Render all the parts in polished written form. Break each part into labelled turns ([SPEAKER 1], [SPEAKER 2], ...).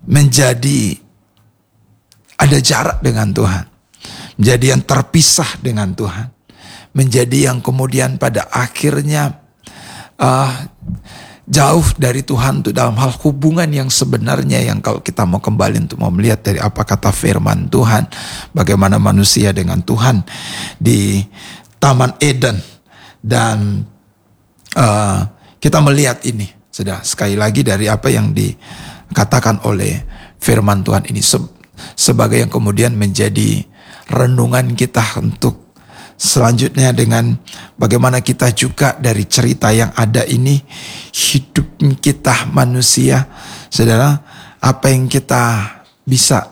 [SPEAKER 1] menjadi ada jarak dengan Tuhan, menjadi yang terpisah dengan Tuhan, menjadi yang kemudian pada akhirnya jauh dari Tuhan itu dalam hal hubungan yang sebenarnya, yang kalau kita mau kembali untuk mau melihat dari apa kata firman Tuhan, bagaimana manusia dengan Tuhan di Taman Eden. Dan kita melihat ini, sudah sekali lagi dari apa yang dikatakan oleh firman Tuhan ini sebagai yang kemudian menjadi renungan kita untuk selanjutnya, dengan bagaimana kita juga dari cerita yang ada ini, hidup kita manusia, saudara, apa yang kita bisa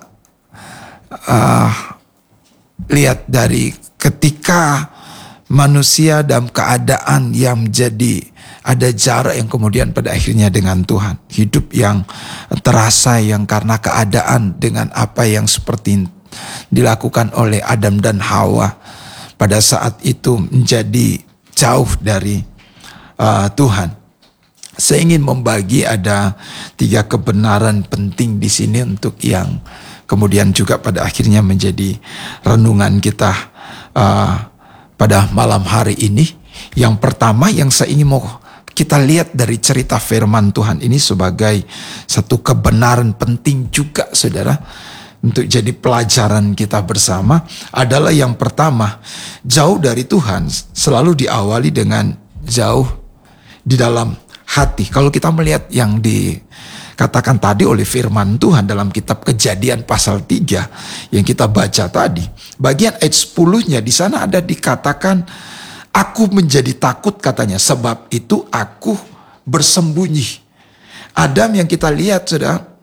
[SPEAKER 1] lihat dari ketika manusia dalam keadaan yang menjadi ada jarak yang kemudian pada akhirnya dengan Tuhan, hidup yang terasa yang karena keadaan dengan apa yang seperti dilakukan oleh Adam dan Hawa pada saat itu menjadi jauh dari Tuhan. Saya ingin membagi ada 3 kebenaran penting di sini untuk yang kemudian juga pada akhirnya menjadi renungan kita pada malam hari ini. Yang pertama yang saya ingin mau kita lihat dari cerita firman Tuhan ini sebagai satu kebenaran penting juga, saudara, untuk jadi pelajaran kita bersama adalah yang pertama, jauh dari Tuhan selalu diawali dengan jauh di dalam hati. Kalau kita melihat yang dikatakan tadi oleh firman Tuhan dalam kitab Kejadian pasal 3 yang kita baca tadi, bagian ayat 10-nya di sana ada dikatakan, aku menjadi takut katanya, sebab itu aku bersembunyi. Adam yang kita lihat sudah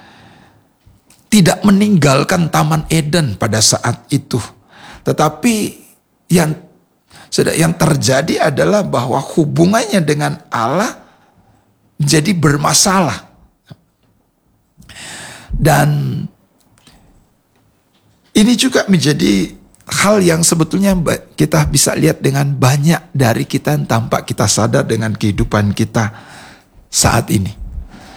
[SPEAKER 1] tidak meninggalkan Taman Eden pada saat itu. Tetapi yang terjadi adalah bahwa hubungannya dengan Allah jadi bermasalah. Dan ini juga menjadi hal yang sebetulnya kita bisa lihat dengan banyak dari kita tanpa kita sadar dengan kehidupan kita saat ini.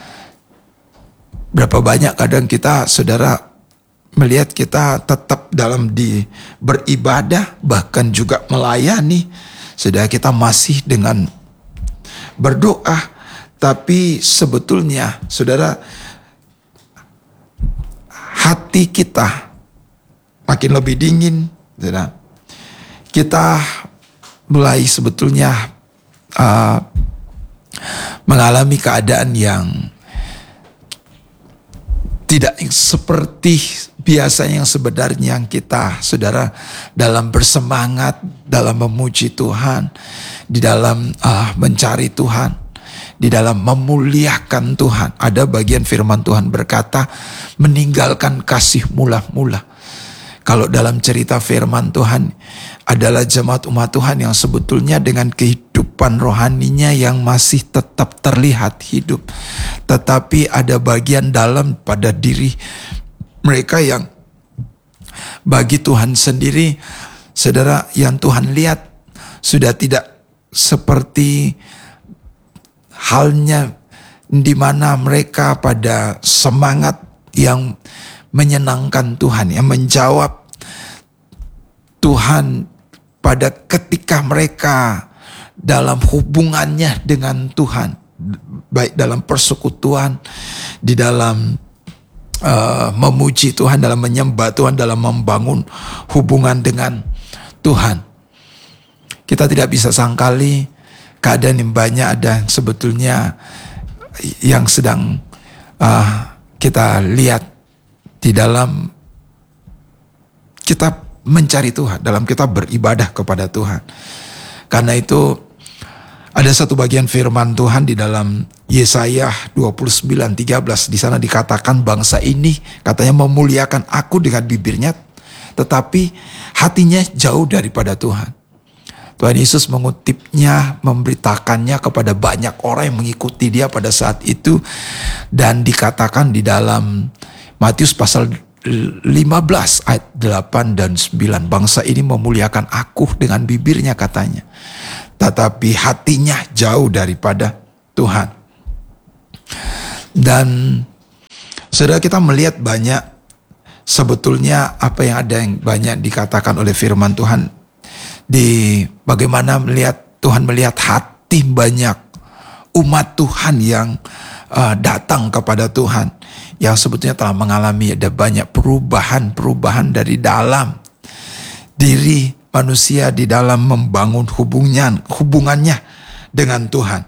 [SPEAKER 1] Berapa banyak kadang kita, saudara, melihat kita tetap dalam beribadah, bahkan juga melayani, saudara, kita masih dengan berdoa, tapi sebetulnya, saudara, hati kita makin lebih dingin, saudara. Kita mulai sebetulnya mengalami keadaan yang tidak seperti biasanya yang sebenarnya yang kita, saudara, dalam bersemangat, dalam memuji Tuhan, di dalam mencari Tuhan, di dalam memuliakan Tuhan. Ada bagian firman Tuhan berkata, meninggalkan kasih mula-mula. Kalau dalam cerita firman Tuhan adalah jemaat umat Tuhan yang sebetulnya dengan kehidupan rohaninya yang masih tetap terlihat hidup. Tetapi ada bagian dalam pada diri mereka yang bagi Tuhan sendiri, saudara, yang Tuhan lihat sudah tidak seperti halnya di mana mereka pada semangat yang menyenangkan Tuhan, yang menjawab Tuhan pada ketika mereka dalam hubungannya dengan Tuhan, baik dalam persekutuan, di dalam memuji Tuhan, dalam menyembah Tuhan, dalam membangun hubungan dengan Tuhan. Kita tidak bisa sangkali keadaan yang banyak ada sebetulnya yang sedang kita lihat di dalam kita mencari Tuhan, dalam kita beribadah kepada Tuhan. Karena itu ada satu bagian firman Tuhan di dalam Yesaya 29:13, di sana dikatakan bangsa ini katanya memuliakan aku dengan bibirnya, tetapi hatinya jauh daripada Tuhan. Tuhan Yesus mengutipnya, memberitakannya kepada banyak orang yang mengikuti dia pada saat itu. Dan dikatakan di dalam Matius pasal 15 ayat 8 dan 9. Bangsa ini memuliakan aku dengan bibirnya katanya, tetapi hatinya jauh daripada Tuhan. Dan Saudara, kita melihat banyak sebetulnya apa yang ada yang banyak dikatakan oleh firman Tuhan di bagaimana Tuhan melihat hati banyak umat Tuhan yang datang kepada Tuhan, yang sebetulnya telah mengalami ada banyak perubahan dari dalam diri manusia di dalam membangun hubungannya dengan Tuhan.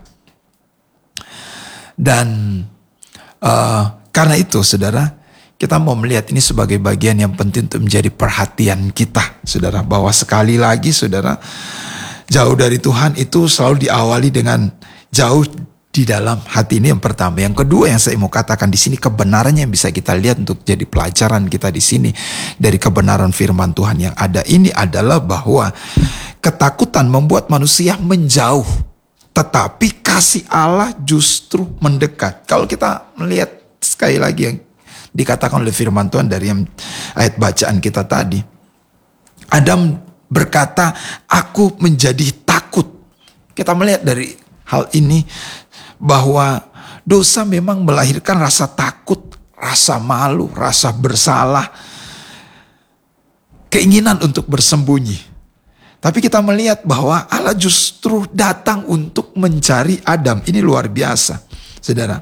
[SPEAKER 1] Dan karena itu saudara, kita mau melihat ini sebagai bagian yang penting untuk menjadi perhatian kita, saudara, bahwa sekali lagi saudara, jauh dari Tuhan itu selalu diawali dengan jauh di dalam hati. Ini yang pertama. Yang kedua yang saya mau katakan di sini, kebenarannya yang bisa kita lihat untuk jadi pelajaran kita di sini dari kebenaran firman Tuhan yang ada ini adalah bahwa ketakutan membuat manusia menjauh, tetapi kasih Allah justru mendekat. Kalau kita melihat sekali lagi yang dikatakan oleh firman Tuhan dari ayat bacaan kita tadi, Adam berkata, aku menjadi takut. Kita melihat dari hal ini bahwa dosa memang melahirkan rasa takut, rasa malu, rasa bersalah, keinginan untuk bersembunyi. Tapi kita melihat bahwa Allah justru datang untuk mencari Adam. Ini luar biasa, saudara.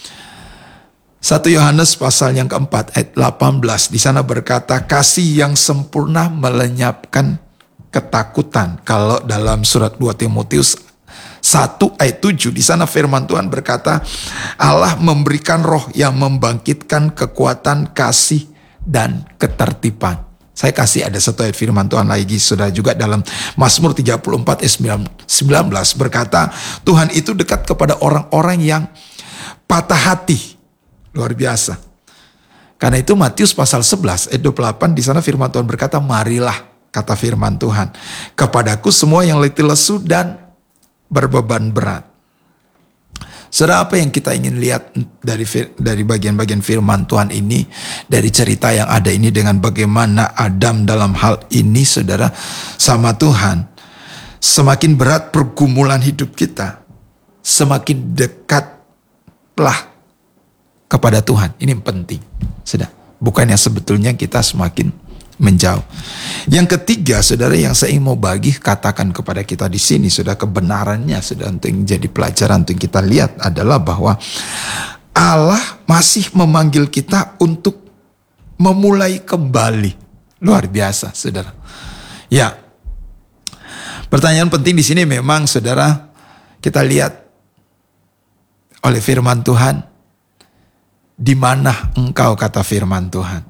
[SPEAKER 1] 1 Yohanes pasal yang keempat ayat 18 di sana berkata, kasih yang sempurna melenyapkan ketakutan. Kalau dalam surat 2 Timotius 1 ayat 7 di sana firman Tuhan berkata, Allah memberikan roh yang membangkitkan kekuatan, kasih dan ketertiban. Saya kasih ada satu ayat firman Tuhan lagi, saudara, juga dalam Mazmur 34 ayat 19 berkata, Tuhan itu dekat kepada orang-orang yang patah hati. Luar biasa. Karena itu Matius pasal 11 ayat 28 di sana firman Tuhan berkata, marilah, kata firman Tuhan, kepadaku semua yang letih lesu dan berbeban berat. Saudara, apa yang kita ingin lihat dari bagian-bagian firman Tuhan ini, dari cerita yang ada ini dengan bagaimana Adam dalam hal ini, saudara, sama Tuhan. Semakin berat pergumulan hidup kita, semakin dekatlah kepada Tuhan. Ini penting, saudara. Bukannya sebetulnya kita semakin menjauh. Yang ketiga, saudara, yang saya mau bagi katakan kepada kita di sini, saudara, kebenarannya, saudara, untuk menjadi pelajaran untuk kita lihat adalah bahwa Allah masih memanggil kita untuk memulai kembali. Luar biasa, saudara. Ya, pertanyaan penting di sini memang, saudara, kita lihat oleh firman Tuhan, di mana engkau, kata firman Tuhan.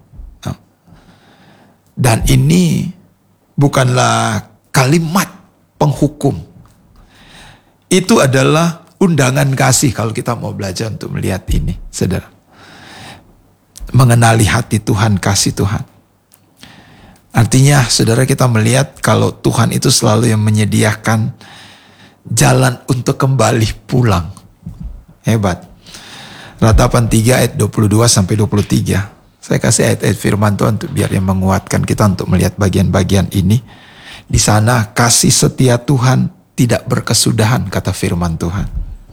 [SPEAKER 1] Dan ini bukanlah kalimat penghukum. Itu adalah undangan kasih kalau kita mau belajar untuk melihat ini, saudara. Mengenali hati Tuhan, kasih Tuhan. Artinya, saudara, kita melihat kalau Tuhan itu selalu yang menyediakan jalan untuk kembali pulang. Hebat. Ratapan 3 ayat 22 sampai 23. Saya kasih ayat-ayat firman Tuhan untuk biar yang menguatkan kita untuk melihat bagian-bagian ini. Di sana kasih setia Tuhan tidak berkesudahan, kata firman Tuhan.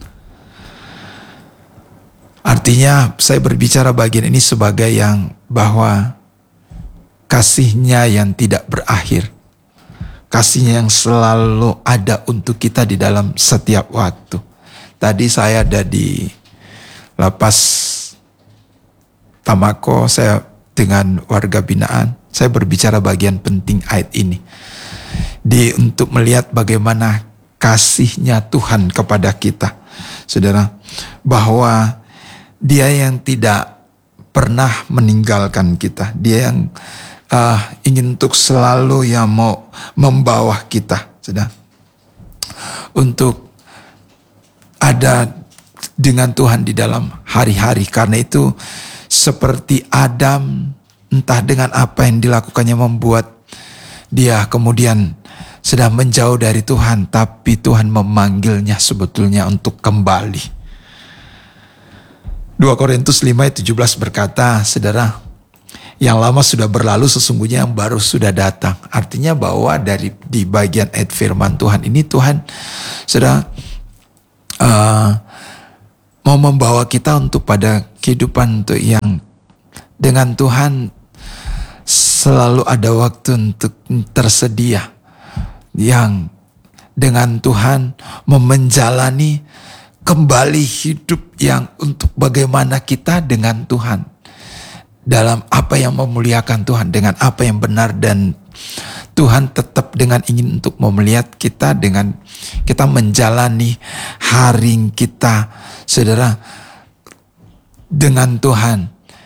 [SPEAKER 1] Artinya saya berbicara bagian ini sebagai yang bahwa kasihnya yang tidak berakhir. Kasihnya yang selalu ada untuk kita di dalam setiap waktu. Tadi saya ada di lapas Tamako, saya dengan warga binaan, saya berbicara bagian penting ayat ini. Untuk melihat bagaimana kasihnya Tuhan kepada kita. Saudara, bahwa Dia yang tidak pernah meninggalkan kita. Dia yang ingin untuk selalu yang mau membawa kita. Saudara, untuk ada dengan Tuhan di dalam hari-hari. Karena itu seperti Adam, entah dengan apa yang dilakukannya membuat dia kemudian sedang menjauh dari Tuhan, tapi Tuhan memanggilnya sebetulnya untuk kembali. 2 Korintus 5 ayat 17 berkata, saudara, yang lama sudah berlalu, sesungguhnya yang baru sudah datang. Artinya bahwa di bagian ayat firman Tuhan ini, Tuhan saudara mau membawa kita untuk pada kehidupan untuk yang Dengan Tuhan selalu ada waktu untuk tersedia. Yang dengan Tuhan menjalani kembali hidup yang untuk bagaimana kita dengan Tuhan. Dalam apa yang memuliakan Tuhan, dengan apa yang benar, dan Tuhan tetap dengan ingin untuk melihat kita dengan kita menjalani hari kita, saudara, dengan Tuhan.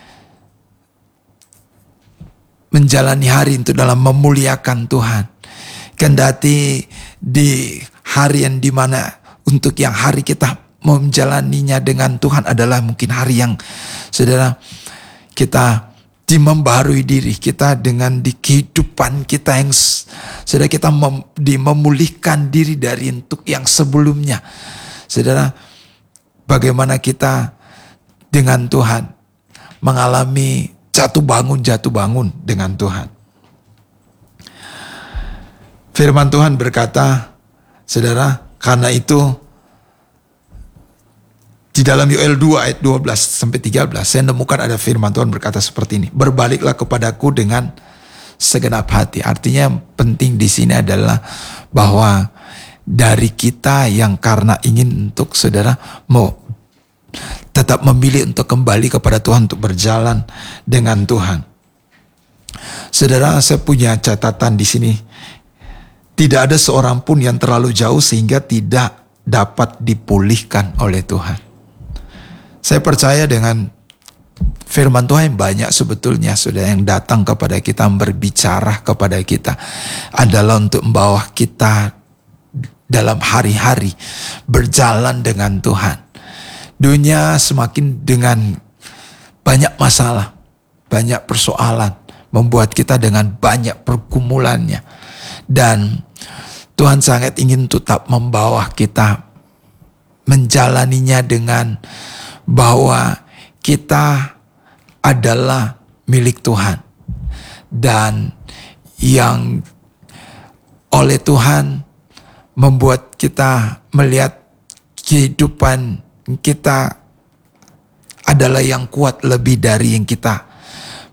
[SPEAKER 1] Menjalani hari itu dalam memuliakan Tuhan. Kendati di hari yang dimana untuk yang hari kita menjalaninya dengan Tuhan adalah mungkin hari yang, saudara, kita membarui diri kita dengan di kehidupan kita yang, saudara, kita memulihkan diri dari untuk yang sebelumnya. Saudara, bagaimana kita dengan Tuhan mengalami jatuh bangun dengan Tuhan. Firman Tuhan berkata, saudara, karena itu di dalam Yoel 2 ayat 12 sampai 13 saya nemukan ada firman Tuhan berkata seperti ini. Berbaliklah kepadaku dengan segenap hati. Artinya penting di sini adalah bahwa dari kita yang karena ingin untuk, saudara, mau tetap memilih untuk kembali kepada Tuhan, untuk berjalan dengan Tuhan. Saudara, saya punya catatan di sini. Tidak ada seorang pun yang terlalu jauh sehingga tidak dapat dipulihkan oleh Tuhan. Saya percaya dengan firman Tuhan yang banyak sebetulnya, saudara, yang datang kepada kita, berbicara kepada kita adalah untuk membawa kita dalam hari-hari berjalan dengan Tuhan. Dunia semakin dengan banyak masalah, banyak persoalan, membuat kita dengan banyak pergumulannya. Dan Tuhan sangat ingin tetap membawa kita menjalaninya dengan bahwa kita adalah milik Tuhan. Dan yang oleh Tuhan membuat kita melihat kehidupan kita adalah yang kuat lebih dari yang kita